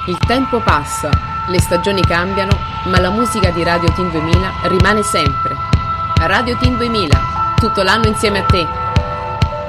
Il tempo passa, le stagioni cambiano, ma la musica di Radio Team 2000 rimane sempre. Radio Team 2000, tutto l'anno insieme a te.